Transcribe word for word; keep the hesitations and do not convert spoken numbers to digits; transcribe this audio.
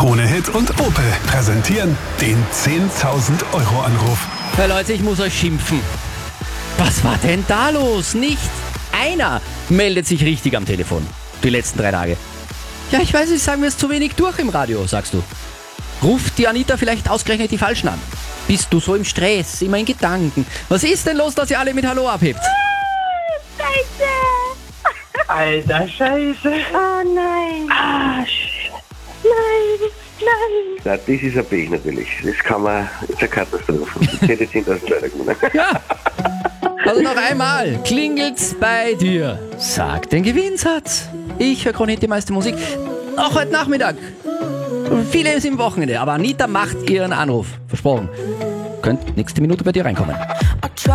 Krone Hit und Opel präsentieren den zehntausend Euro Anruf. Ja, Leute, ich muss euch schimpfen. Was war denn da los? Nicht einer meldet sich richtig am Telefon. Die letzten drei Tage. Ja, ich weiß nicht, sagen wir es zu wenig durch im Radio, sagst du. Ruft die Anita vielleicht ausgerechnet die Falschen an? Bist du so im Stress, immer in Gedanken? Was ist denn los, dass ihr alle mit Hallo abhebt? Scheiße! Alter Scheiße. Oh nein! Ah, shit. Nein! Nein! Na, das ist ein Pech natürlich. Das kann man, das ist eine Katastrophe. Das hätte zehntausend Euro gewonnen. Ja! Also noch einmal, klingelt's bei dir. Sag den Gewinnsatz. Ich höre Krone Hit, die meiste Musik. Auch heute Nachmittag. Viele ist im Wochenende, aber Anita macht ihren Anruf. Versprochen. Könnt nächste Minute bei dir reinkommen.